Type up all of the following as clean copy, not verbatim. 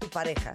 pareja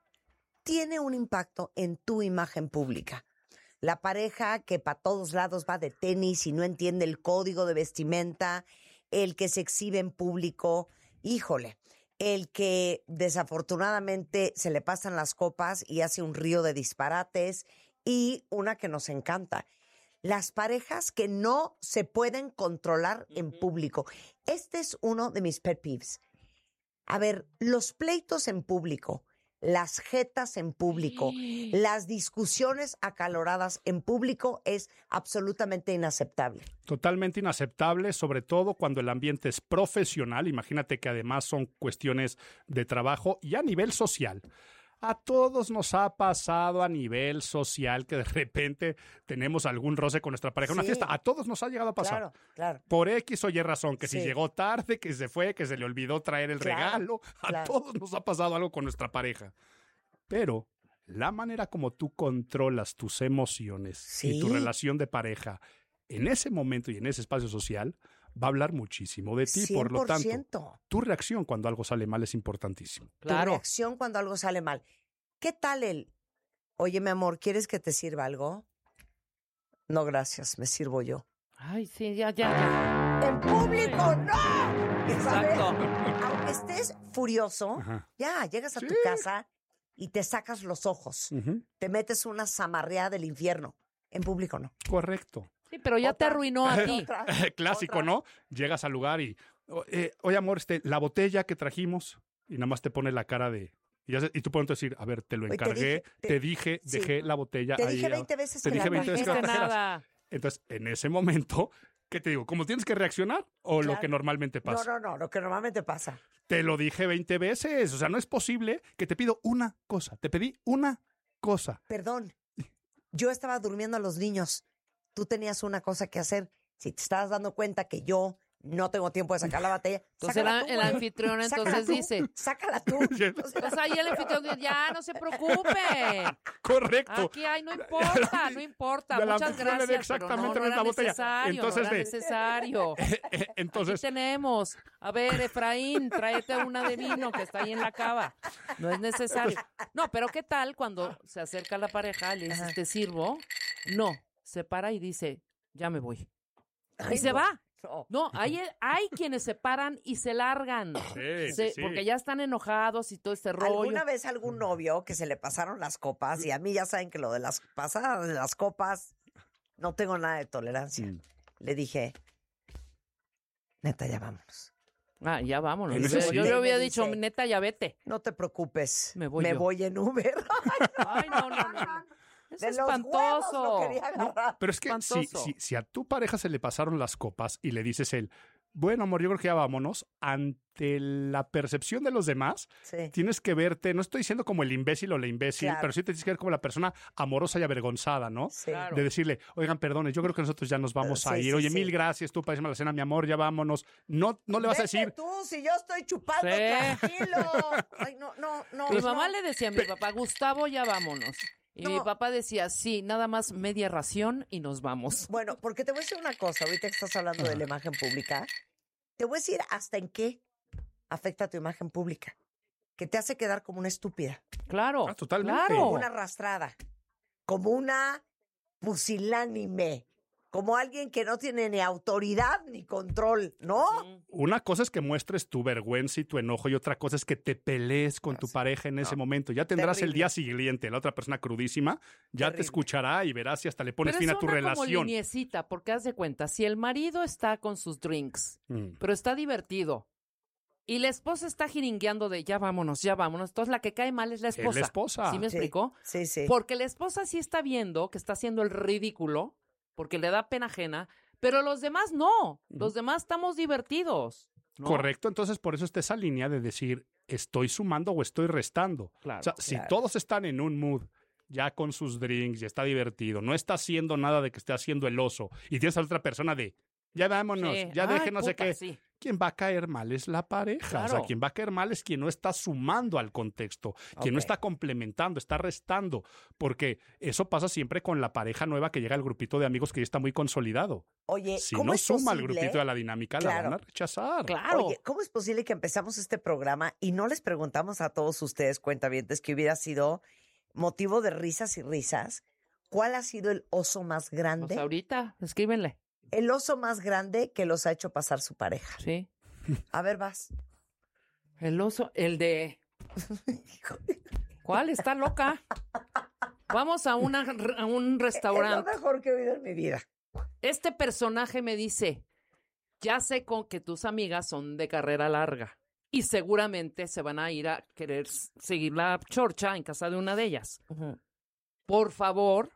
tiene un impacto en tu imagen pública. La pareja que para todos lados va de tenis y no entiende el código de vestimenta, el que se exhibe en público, híjole, el que desafortunadamente se le pasan las copas y hace un río de disparates, y una que nos encanta, las parejas que no se pueden controlar en público. Este es uno de mis pet peeves. A ver, los pleitos en público, las jetas en público, las discusiones acaloradas en público es absolutamente inaceptable. Totalmente inaceptable, sobre todo cuando el ambiente es profesional. Imagínate que además son cuestiones de trabajo y a nivel social. A todos nos ha pasado a nivel social que de repente tenemos algún roce con nuestra pareja en una fiesta. A todos nos ha llegado a pasar. Claro, claro. Por X o Y razón, que si llegó tarde, que se fue, que se le olvidó traer el regalo. A todos nos ha pasado algo con nuestra pareja. Pero la manera como tú controlas tus emociones y tu relación de pareja en ese momento y en ese espacio social va a hablar muchísimo de ti. 100%. Por lo tanto, tu reacción cuando algo sale mal es importantísimo. Claro. Tu reacción cuando algo sale mal. ¿Qué tal oye, mi amor, ¿quieres que te sirva algo? No, gracias, me sirvo yo. Ay, sí, ya. ¡En público, no! Exacto. Aunque estés furioso, llegas a tu casa y te sacas los ojos. Te metes una zamarreada del infierno. En público, no. Correcto. Sí, pero ya te arruinó a ti. Clásico, ¿no? Llegas al lugar y, oye, amor, la botella que trajimos, y nada más te pone la cara de... Y tú puedes decir, a ver, te lo encargué, te dije, dejé la botella ahí. Te dije 20 veces que la trajeras. Entonces, en ese momento, ¿qué te digo? ¿Cómo tienes que reaccionar o lo que normalmente pasa? No, lo que normalmente pasa. Te lo dije 20 veces. O sea, no es posible que te pido una cosa. Te pedí una cosa. Perdón, yo estaba durmiendo a los niños. Tú tenías una cosa que hacer. Si te estabas dando cuenta que yo no tengo tiempo de sacar la botella, entonces el anfitrión entonces dice, sácala tú. Entonces ahí el anfitrión dice, ya, no se preocupe. Correcto. Aquí hay, no importa. Muchas gracias, exactamente pero no era botella. Necesario, entonces, no era necesario. Entonces, aquí tenemos. A ver, Efraín, tráete una de vino que está ahí en la cava. No es necesario. No, pero ¿qué tal cuando se acerca la pareja, le dices, ¿te sirvo? No, se para y dice, ya me voy. Y se va. No, hay quienes se paran y se largan. Sí. Porque ya están enojados y todo este rollo. ¿Alguna vez algún novio que se le pasaron las copas? Y a mí ya saben que lo de las pasadas de las copas no tengo nada de tolerancia. Le dije, neta, ya vámonos. Ya vámonos. Yo le había dicho, neta, ya vete. No te preocupes, me voy voy en Uber. Ay, no. Es espantoso. Pero es que si a tu pareja se le pasaron las copas y le dices bueno, amor, yo creo que ya vámonos, ante la percepción de los demás, tienes que verte, no estoy diciendo como el imbécil o la imbécil, pero sí te tienes que ver como la persona amorosa y avergonzada, ¿no? Sí. De decirle, oigan, perdone, yo creo que nosotros ya nos vamos a ir. Oye, mil gracias, tú para irme a la cena, mi amor, ya vámonos. No le vas a decir... tú, si yo estoy chupando, tranquilo. Ay, no. Mi mamá le decía a mi papá, Gustavo, ya vámonos. Y mi papá decía, sí, nada más media ración y nos vamos. Bueno, porque te voy a decir una cosa, ahorita que estás hablando de la imagen pública, te voy a decir hasta en qué afecta tu imagen pública, que te hace quedar como una estúpida. Claro, totalmente. Claro. Como una arrastrada, como una pusilánime, como alguien que no tiene ni autoridad ni control, ¿no? Una cosa es que muestres tu vergüenza y tu enojo y otra cosa es que te pelees con tu pareja en ese momento. Ya tendrás el día siguiente, la otra persona crudísima, ya te escuchará y verás si hasta le pones fin a tu relación. Pero es como liniecita, porque haz de cuenta, si el marido está con sus drinks, pero está divertido, y la esposa está jiringueando de ya vámonos, entonces la que cae mal es la esposa. Es la esposa. ¿Sí me explicó? Sí. Porque la esposa sí está viendo que está haciendo el ridículo, porque le da pena ajena, pero los demás no. Los demás estamos divertidos, ¿no? Correcto, entonces por eso está esa línea de decir, ¿estoy sumando o estoy restando? Claro, o sea, si todos están en un mood, ya con sus drinks, ya está divertido, no está haciendo nada de que esté haciendo el oso, y tienes a otra persona de, ya vámonos, ya deje no sé qué. Sí. quien va a caer mal es la pareja. Claro. O sea, quien va a caer mal es quien no está sumando al contexto, quien no está complementando, está restando. Porque eso pasa siempre con la pareja nueva que llega al grupito de amigos que ya está muy consolidado. Oye, Si ¿cómo no es suma al posible? grupito de la dinámica, la van a rechazar. Claro. Oye, ¿cómo es posible que empezamos este programa y no les preguntamos a todos ustedes, cuentavientes, que hubiera sido motivo de risas y risas? ¿Cuál ha sido el oso más grande? Pues ahorita, escríbenle. El oso más grande que los ha hecho pasar su pareja. Sí. A ver, vas. El oso, el de... ¿Cuál? Está loca. Vamos a un Es restaurante. lo mejor que he oído en mi vida. Este personaje me dice, ya sé que tus amigas son de carrera larga y seguramente se van a ir a querer seguir la chorcha en casa de una de ellas. Por favor,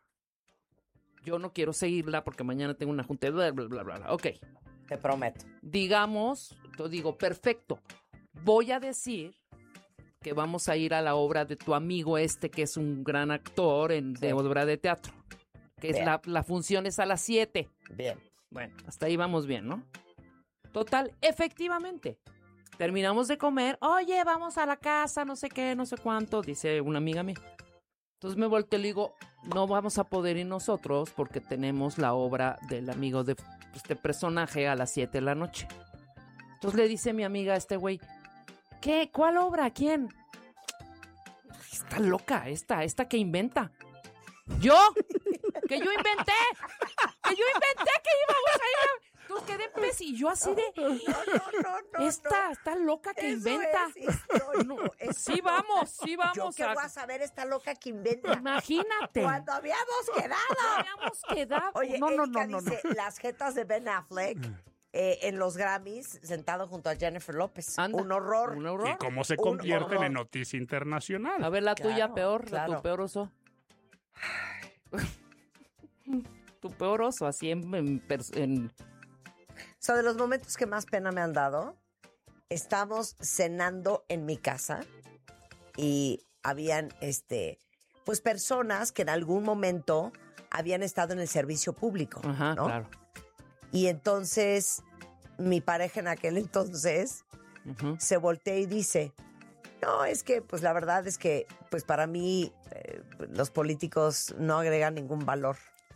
yo no quiero seguirla porque mañana tengo una junta, bla, bla, bla, bla. Ok. Te prometo. Digamos, yo digo, perfecto, voy a decir que vamos a ir a la obra de tu amigo que es un gran actor de obra de teatro, que es la función es a las 7. Bien. Bueno, hasta ahí vamos bien, ¿no? Total, efectivamente, terminamos de comer, oye, vamos a la casa, no sé qué, no sé cuánto, dice una amiga mía. Entonces me volteo y le digo, no vamos a poder ir nosotros porque tenemos la obra del amigo de este personaje a las 7 de la noche. Entonces le dice mi amiga a este güey, ¿qué? ¿Cuál obra? ¿Quién? Está loca esta que inventa. ¿Yo? ¿Que yo inventé? ¿Que yo inventé que íbamos a ir? Entonces quedé y yo así de... No. Está loca que inventa. Es histórico. Sí vamos Yo que voy a saber esta loca que inventa. Imagínate. Cuando habíamos quedado. Oye, no. dice, las jetas de Ben Affleck en los Grammys, sentado junto a Jennifer López. Anda, un horror. Y cómo se convierten en noticia internacional. A ver, la tuya Claro, peor, claro. tu peor oso. Tu peor oso, así en... O sea, de los momentos que más pena me han dado, estamos cenando en mi casa y habían, pues personas que en algún momento habían estado en el servicio público, Ajá, ¿no? claro. Y entonces, mi pareja en aquel entonces se voltea y dice, no, es que, pues la verdad es que, pues para mí, los políticos no agregan ningún valor.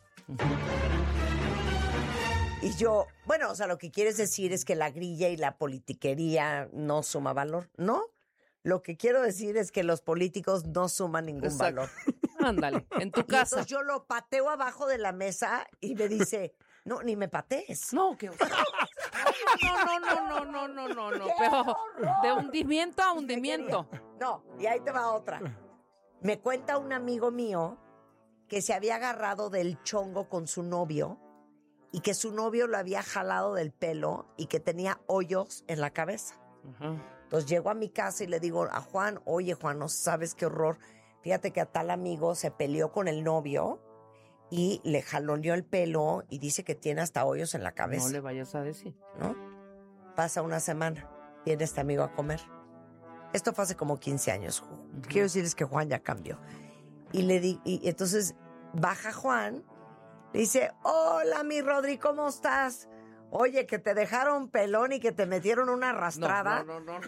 Y yo, bueno, o sea, lo que quieres decir es que la grilla y la politiquería no suma valor. No, lo que quiero decir es que los políticos no suman ningún valor. Ándale, en tu Y casa. entonces yo lo pateo abajo de la mesa y me dice, no, ni me patees. No, que... No. Pero de hundimiento a hundimiento. No, y ahí te va otra. Me cuenta un amigo mío que se había agarrado del chongo con su novio y que su novio lo había jalado del pelo y que tenía hoyos en la cabeza. Ajá. Entonces llego a mi casa y le digo a Juan, oye Juan, no sabes qué horror. Fíjate que a tal amigo se peleó con el novio y le jaloneó el pelo y dice que tiene hasta hoyos en la cabeza. No le vayas a decir. ¿No? Pasa una semana, viene este amigo a comer. Esto fue hace como 15 años. Quiero decirles que Juan ya cambió. Y entonces baja Juan, le dice, hola mi Rodri, ¿cómo estás? Oye, que te dejaron pelón y que te metieron una arrastrada. No. No lo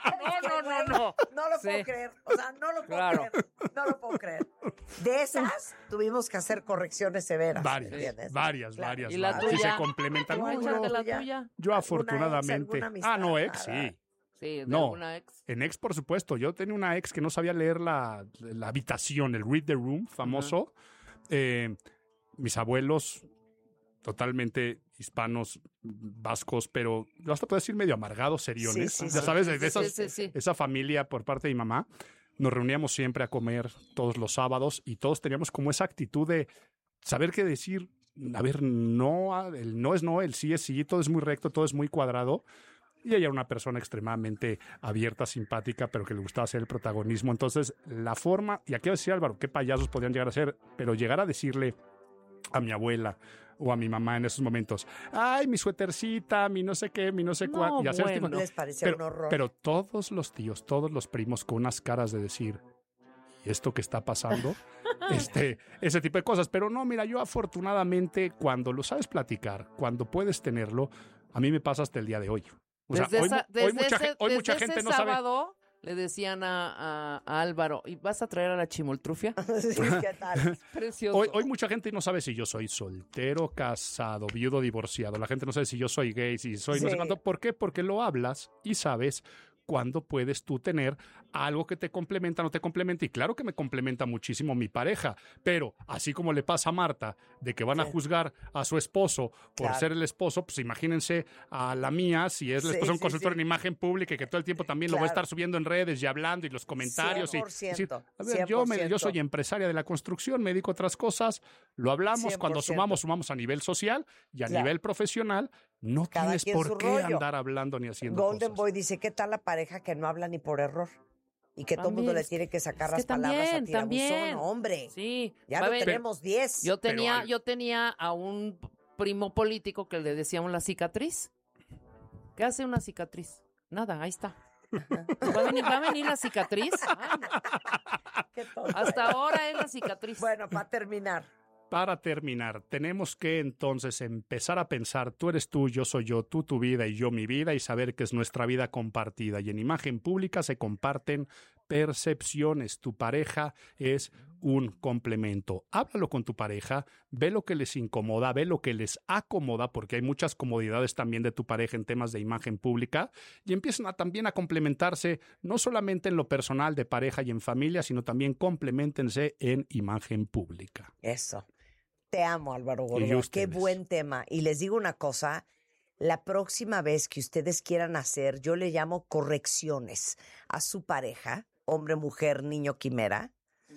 Sí. puedo creer. O sea, no lo puedo Claro. creer. No lo puedo creer. De esas tuvimos que hacer correcciones severas. ¿entiendes? Varias. ¿Y la Sí se tuya? complementan. No, No, échate yo- la ya. tuya. Yo ¿Alguna afortunadamente... ex, alguna amistad? ex, sí. Sí, de No. una ex. En ex, por supuesto. Yo tenía una ex que no sabía leer la habitación, el read the room famoso. Mis abuelos, totalmente hispanos, vascos, pero yo hasta puedo decir medio amargados, seriones. Sí, Ya sí, sabes, sí, de esas, sí. esa familia por parte de mi mamá. Nos reuníamos siempre a comer todos los sábados y todos teníamos como esa actitud de saber qué decir. A ver, no, el no es no, el sí es sí, todo es muy recto, todo es muy cuadrado. Y ella era una persona extremadamente abierta, simpática, pero que le gustaba hacer el protagonismo. Entonces, la forma, y aquí va a decir Álvaro, qué payasos podían llegar a ser, pero llegar a decirle a mi abuela o a mi mamá en esos momentos, ay, mi suétercita, mi no sé qué, mi no sé cuál. No, Y hacer bueno. Les parecía un horror. pero todos los tíos, todos los primos con unas caras de decir, ¿y esto qué está pasando? Ese tipo de cosas. Pero no, mira, yo afortunadamente cuando lo sabes platicar, cuando puedes tenerlo, a mí me pasa hasta el día de hoy. O sea, hoy mucha gente no sabe. Sábado le decían a Álvaro, ¿y vas a traer a la chimoltrufia? Sí, ¿qué tal? Precioso. Hoy mucha gente no sabe si yo soy soltero, casado, viudo, divorciado. La gente no sabe si yo soy gay, si soy no sé cuánto. ¿Por qué? Porque lo hablas y sabes cuándo puedes tú tener algo que te complementa, no te complementa. Y claro que me complementa muchísimo mi pareja, pero así como le pasa a Marta, de que van a juzgar a su esposo por ser el esposo, pues imagínense a la mía, si es la esposa de un consultor en imagen pública y que todo el tiempo también lo va a estar subiendo en redes y hablando y los comentarios. 100%, y decir, a ver, yo soy empresaria de la construcción, me dedico a otras cosas, lo hablamos, 100%. Cuando sumamos a nivel social y a nivel profesional. No tienes por qué andar hablando ni haciendo Golden cosas. Boy dice, ¿qué tal la pareja que no habla ni por error? Y que todo el mundo le tiene que sacar las palabras a tirabuzón, hombre. Sí. Ya lo tenemos 10. Yo tenía a un primo político que le decíamos la cicatriz. ¿Qué hace una cicatriz? Nada, ahí está. ¿Va a venir la cicatriz? Ay, no. Qué tonto. Hasta ahora es la cicatriz. Bueno, para terminar. Para terminar, tenemos que entonces empezar a pensar, tú eres tú, yo soy yo, tú tu vida y yo mi vida, y saber que es nuestra vida compartida. Y en imagen pública se comparten percepciones. Tu pareja es un complemento. Háblalo con tu pareja, ve lo que les incomoda, ve lo que les acomoda, porque hay muchas comodidades también de tu pareja en temas de imagen pública, y empiezan también a complementarse, no solamente en lo personal de pareja y en familia, sino también compleméntense en imagen pública. Eso. Te amo, Álvaro Gordoa. Qué buen tema. Y les digo una cosa, la próxima vez que ustedes quieran hacer, yo le llamo correcciones a su pareja, hombre, mujer, niño, quimera,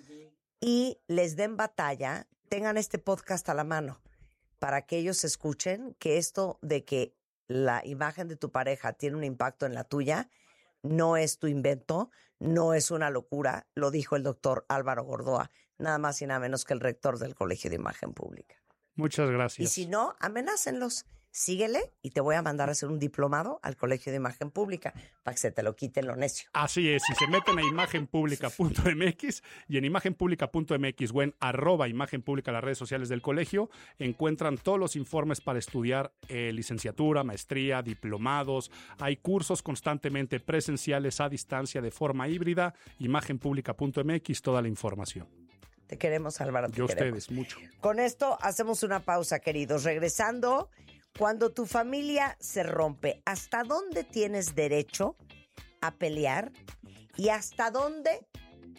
y les den batalla, tengan este podcast a la mano para que ellos escuchen que esto de que la imagen de tu pareja tiene un impacto en la tuya no es tu invento, no es una locura, lo dijo el doctor Álvaro Gordoa, nada más y nada menos que el rector del Colegio de Imagen Pública. Muchas gracias. Y si no, amenácenlos. Síguele y te voy a mandar a hacer un diplomado al Colegio de Imagen Pública para que se te lo quiten lo necio. Así es, si se meten a imagenpublica.mx y en imagenpublica.mx o en @imagenpublica, las redes sociales del colegio, encuentran todos los informes para estudiar licenciatura, maestría, diplomados. Hay cursos constantemente presenciales, a distancia, de forma híbrida. Imagenpublica.mx, toda la información. Te queremos, Álvaro. Yo ustedes, mucho. Con esto hacemos una pausa, queridos. Regresando, cuando tu familia se rompe, ¿hasta dónde tienes derecho a pelear? ¿Y hasta dónde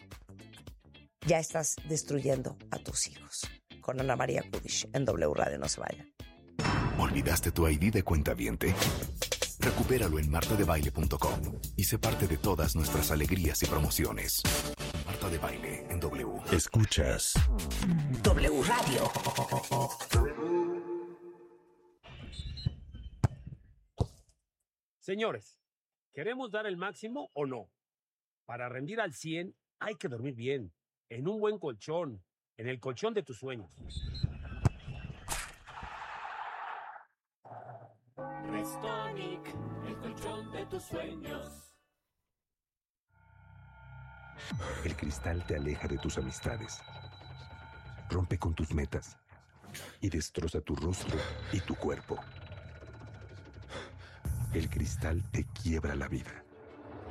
ya estás destruyendo a tus hijos? Con Ana María Kudish en W Radio. No se vayan. ¿Olvidaste tu ID de cuentaviente? Recupéralo en martadebaile.com y sé parte de todas nuestras alegrías y promociones. Marta de Baile en W. Escuchas W Radio. Señores, ¿queremos dar el máximo o no? Para rendir al 100 hay que dormir bien, en un buen colchón, en el colchón de tus sueños. Restonic, el colchón de tus sueños. El cristal te aleja de tus amistades, rompe con tus metas y destroza tu rostro y tu cuerpo. El cristal te quiebra la vida.